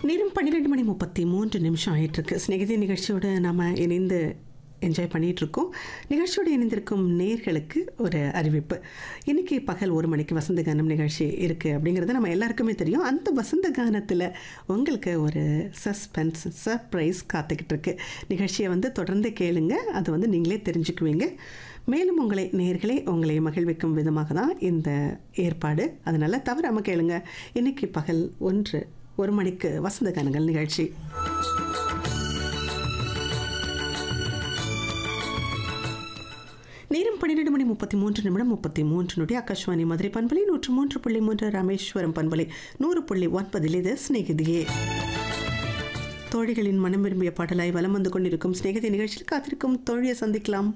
நேரம் 12:33 ஆயிட்டிருக்கு. ஸ்நேகிதி நிகழ்ச்சியோடு நாம் இணைந்து என்ஜாய் பண்ணிகிட்ருக்கோம். நிகழ்ச்சியோடு இணைந்திருக்கும் நேயர்களுக்கு ஒரு அறிவிப்பு. இன்றைக்கி பகல் 1 மணிக்கு வசந்த கானம் நிகழ்ச்சி இருக்குது அப்படிங்கிறது நம்ம எல்லாருக்குமே தெரியும். அந்த வசந்த கானத்தில் உங்களுக்கு ஒரு சஸ்பென்ஸ் சர்ப்ரைஸ் காத்துக்கிட்டு இருக்கு. நிகழ்ச்சியை தொடர்ந்து கேளுங்க. அது நீங்களே தெரிஞ்சுக்குவீங்க. மேலும் நேயர்களை உங்களை மகிழ்விக்கும் விதமாக தான் இந்த ஏற்பாடு. அதனால் தவறாமல் கேளுங்க. இன்றைக்கி பகல் 1 மணிக்கு வசந்த கானங்கள் நிகழ்ச்சி. நேரம் 12:33 ஆகாஷ்வாணி மதுரை பண்பலை 103.3 ராமேஸ்வரம் பண்பலை 100.9 இது ஸ்நேகிதியே. தோழிகளின் மனம் விரும்பிய பாடலாய் வலம் வந்து கொண்டிருக்கும் ஸ்நேகிதி நிகழ்ச்சியில் காத்திருக்கும் தோழியை சந்திக்கலாம்.